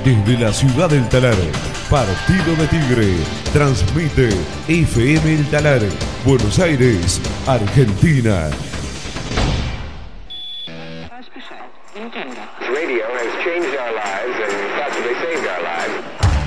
Desde la ciudad del Talar, Partido de Tigre, transmite FM El Talar, Buenos Aires, Argentina. Radio has changed our lives and possibly saved our lives.